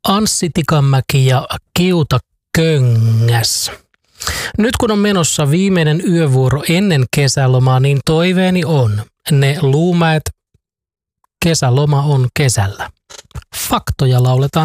Anssi Tikanmäki ja Kiuta Köngäs. Nyt kun on menossa viimeinen yövuoro ennen kesälomaa, niin toiveeni on ne Luumäet. Kesäloma on kesällä. Faktoja lauletaan